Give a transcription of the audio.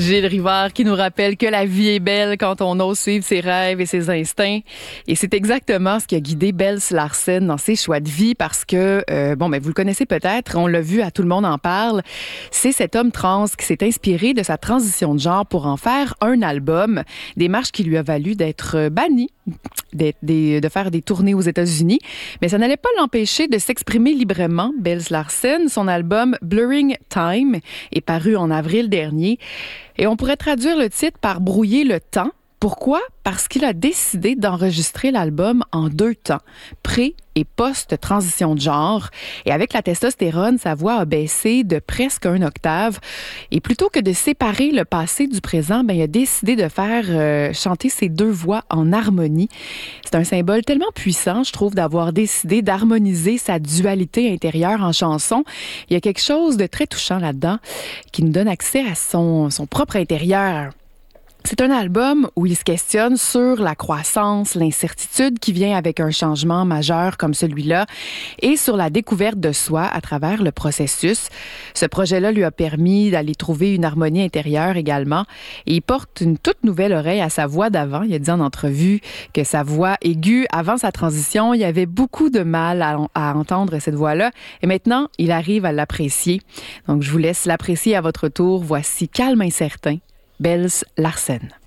Gilles Rivard qui nous rappelle que la vie est belle quand on ose suivre ses rêves et ses instincts. Et c'est exactement ce qui a guidé Bels Larsen dans ses choix de vie parce que, vous le connaissez peut-être, on l'a vu, à Tout le monde en parle. C'est cet homme trans qui s'est inspiré de sa transition de genre pour en faire un album. Démarche qui lui a valu d'être banni, de faire des tournées aux États-Unis. Mais ça n'allait pas l'empêcher de s'exprimer librement. Bels Larsen, son album Blurring Time est paru en avril dernier. Et on pourrait traduire le titre par Brouiller le temps. Pourquoi? Parce qu'il a décidé d'enregistrer l'album en 2 temps, pré- et post-transition de genre. Et avec la testostérone, sa voix a baissé de presque 1 octave. Et plutôt que de séparer le passé du présent, il a décidé de faire chanter ces 2 voix en harmonie. C'est un symbole tellement puissant, je trouve, d'avoir décidé d'harmoniser sa dualité intérieure en chanson. Il y a quelque chose de très touchant là-dedans qui nous donne accès à son propre intérieur. C'est un album où il se questionne sur la croissance, l'incertitude qui vient avec un changement majeur comme celui-là et sur la découverte de soi à travers le processus. Ce projet-là lui a permis d'aller trouver une harmonie intérieure également et il porte une toute nouvelle oreille à sa voix d'avant. Il a dit en entrevue que sa voix aiguë, avant sa transition, il avait beaucoup de mal à entendre cette voix-là et maintenant, il arrive à l'apprécier. Donc, je vous laisse l'apprécier à votre tour. Voici Calme Incertain. Bels Larsen.